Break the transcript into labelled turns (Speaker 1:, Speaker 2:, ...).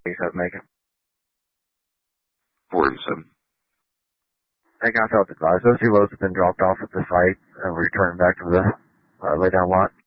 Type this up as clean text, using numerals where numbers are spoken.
Speaker 1: Thanks, Megan.
Speaker 2: 4 and 7.
Speaker 1: I got out advised. Those 2 loads have been dropped off at the site and returned back to the laydown lot.